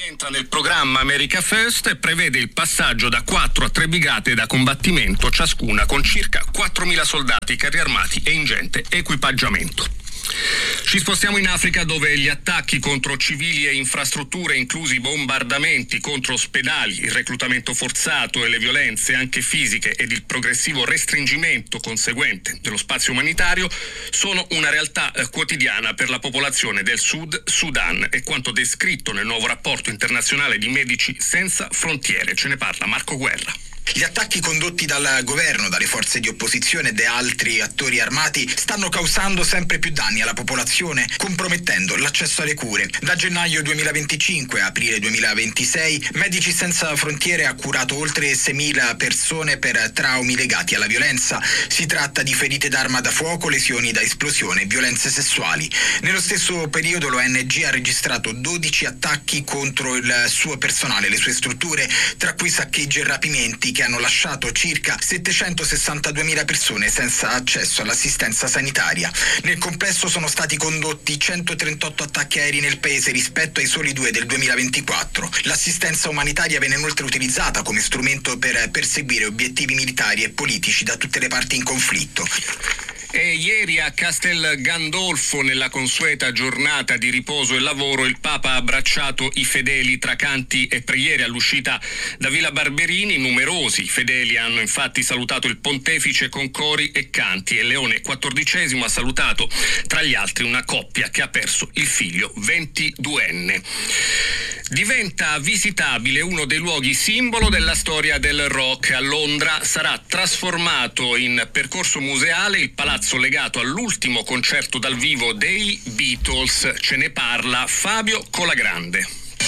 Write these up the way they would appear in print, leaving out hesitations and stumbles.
entra nel programma America First e prevede il passaggio da 4 a 3 brigate da combattimento, ciascuna con circa 4.000 soldati, carri armati e ingente equipaggiamento. Ci spostiamo in Africa, dove gli attacchi contro civili e infrastrutture, inclusi bombardamenti contro ospedali, il reclutamento forzato e le violenze anche fisiche ed il progressivo restringimento conseguente dello spazio umanitario, sono una realtà quotidiana per la popolazione del Sud Sudan, e quanto descritto nel nuovo rapporto internazionale di Medici Senza Frontiere. Ce ne parla Marco Guerra. Gli attacchi condotti dal governo, dalle forze di opposizione e da altri attori armati stanno causando sempre più danni alla popolazione, compromettendo l'accesso alle cure. Da gennaio 2025 a aprile 2026, Medici Senza Frontiere ha curato oltre 6.000 persone per traumi legati alla violenza. Si tratta di ferite d'arma da fuoco, lesioni da esplosione e violenze sessuali. Nello stesso periodo l'ONG ha registrato 12 attacchi contro il suo personale, le sue strutture, tra cui saccheggi e rapimenti che hanno lasciato circa 762.000 persone senza accesso all'assistenza sanitaria. Nel complesso sono stati condotti 138 attacchi aerei nel paese rispetto ai soli 2 del 2024. L'assistenza umanitaria viene inoltre utilizzata come strumento per perseguire obiettivi militari e politici da tutte le parti in conflitto. E ieri a Castel Gandolfo, nella consueta giornata di riposo e lavoro, il Papa ha abbracciato i fedeli tra canti e preghiere. All'uscita da Villa Barberini numerosi fedeli hanno infatti salutato il pontefice con cori e canti, e Leone XIV ha salutato tra gli altri una coppia che ha perso il figlio 22enne. Diventa visitabile uno dei luoghi simbolo della storia del rock. A Londra sarà trasformato in percorso museale il palazzo legato all'ultimo concerto dal vivo dei Beatles. Ce ne parla Fabio Colagrande.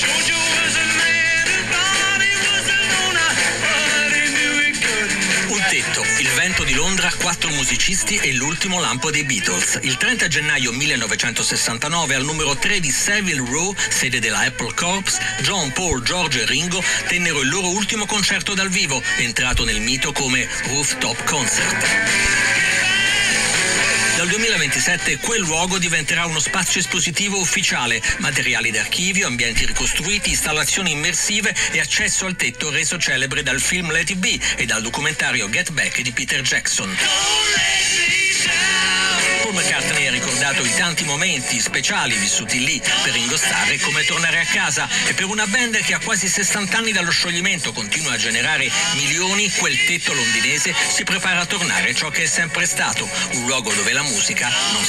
Un tetto, il vento di Londra, 4 musicisti e l'ultimo lampo dei Beatles. Il 30 gennaio 1969, al numero 3 di Savile Row, sede della Apple Corps, John, Paul, George e Ringo tennero il loro ultimo concerto dal vivo, entrato nel mito come Rooftop Concert. Dal 2027 quel luogo diventerà uno spazio espositivo ufficiale, materiali d'archivio, ambienti ricostruiti, installazioni immersive e accesso al tetto reso celebre dal film Let It Be e dal documentario Get Back di Peter Jackson. Paul McCartney ha ricordato i tanti momenti speciali vissuti lì. Per Ringo Starr è come tornare a casa, e per una band che a quasi 60 anni dallo scioglimento continua a generare milioni, quel tetto londinese si prepara a tornare ciò che è sempre stato, un luogo dove la musica non